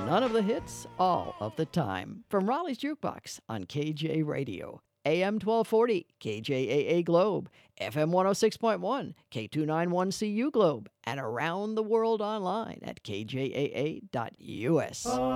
None of the hits, all of the time. From Raleigh's Jukebox on KJ Radio, AM 1240, KJAA Globe, FM 106.1, K291CU Globe, and around the world online at kjaa.us.